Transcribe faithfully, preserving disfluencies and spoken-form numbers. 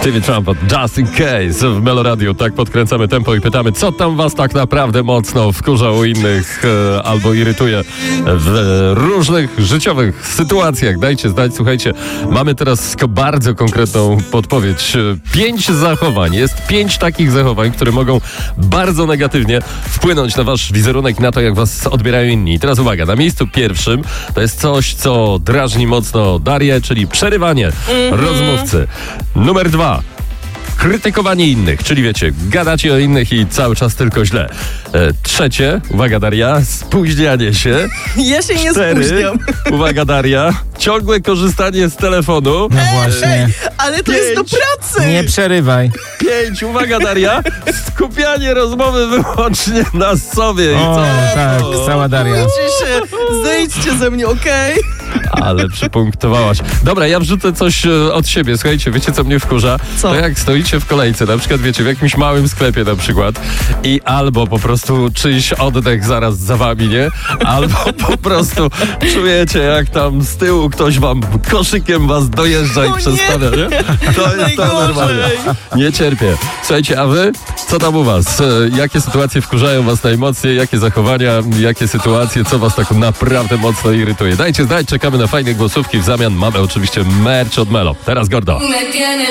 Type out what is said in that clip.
Stevie Trump, Just in Case w Melo Radio. Tak podkręcamy tempo i pytamy, co tam was tak naprawdę mocno wkurza u innych e, albo irytuje w różnych życiowych sytuacjach. Dajcie znać, słuchajcie, mamy teraz bardzo konkretną podpowiedź. Pięć zachowań. Jest pięć takich zachowań, które mogą bardzo negatywnie wpłynąć na wasz wizerunek, na to, jak was odbierają inni. I teraz uwaga, na miejscu pierwszym to jest coś, co drażni mocno Darię, czyli przerywanie mm-hmm. rozmówcy. Numer dwa. Krytykowanie innych, czyli wiecie, gadacie o innych i cały czas tylko źle. E, trzecie, uwaga Daria, spóźnianie się. Ja się nie Cztery, spóźniam. uwaga Daria, ciągłe korzystanie z telefonu. No właśnie. Ale to Pięć. jest do pracy. Nie przerywaj. Pięć, uwaga Daria, skupianie rozmowy wyłącznie na sobie. I O, co? tak, cała Daria. Bójcie się, zejdźcie ze mnie, okej? Ale przypunktowałaś. Dobra, ja wrzucę coś e, od siebie. Słuchajcie, wiecie co mnie wkurza? Co? To jak stoicie w kolejce, na przykład wiecie, w jakimś małym sklepie na przykład i albo po prostu czyjś oddech zaraz za wami, nie? Albo po prostu czujecie, jak tam z tyłu ktoś wam koszykiem was dojeżdża i O nie! przestawia, nie? To jest to Najgorzej. normalnie. Nie cierpię. Słuchajcie, a wy? Co tam u was? E, Jakie sytuacje wkurzają was najmocniej? Jakie zachowania? Jakie sytuacje? Co was tak naprawdę mocno irytuje? Dajcie znać, czekamy na fajne głosówki. W zamian mamy oczywiście merch od Melo. Teraz Gordo.